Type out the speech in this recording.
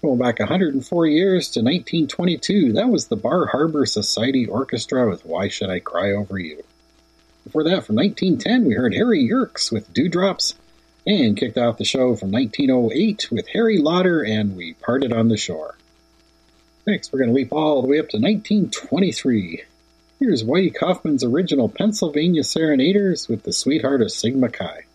Going back 104 years to 1922, that was the Bar Harbor Society Orchestra with Why Should I Cry Over You. Before that, from 1910, we heard Harry Yerkes with Dewdrops, and kicked off the show from 1908 with Harry Lauder and We Parted on the Shore. Next, we're going to leap all the way up to 1923. Here's Whitey Kaufman's original Pennsylvania Serenaders with The Sweetheart of Sigma Chi.